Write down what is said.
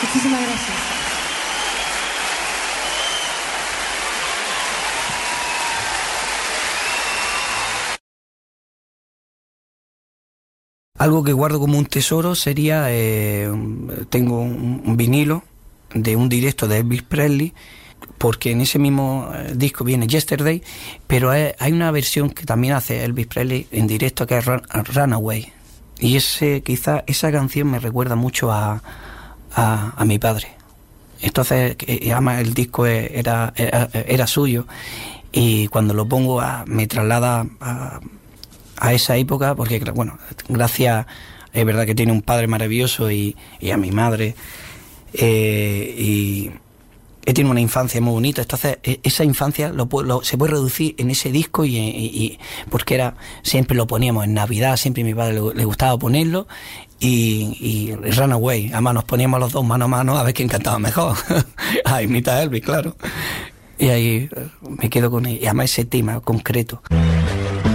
Muchísimas gracias. Algo que guardo como un tesoro sería, tengo un vinilo de un directo de Elvis Presley, porque en ese mismo disco viene Yesterday, pero hay una versión que también hace Elvis Presley en directo, que es Runaway, y quizá esa canción me recuerda mucho a mi padre. Entonces, además el disco era suyo, y cuando lo pongo me traslada a esa época, porque bueno, gracias, es verdad que tiene un padre maravilloso y a mi madre, y he tenido una infancia muy bonita. Entonces esa infancia se puede reducir en ese disco, y porque siempre lo poníamos en Navidad, siempre a mi padre le gustaba ponerlo, y Runaway, además nos poníamos los dos mano a mano a ver quién cantaba mejor. A imitar a Elvis, claro, y ahí me quedo con él, y además ese tema concreto.